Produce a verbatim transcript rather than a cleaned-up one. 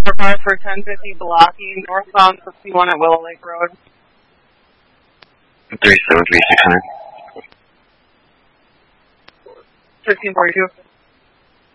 four five for ten fifty blocking, northbound sixty-one at Willow Lake Road. three seven three six hundred. fifteen forty-two.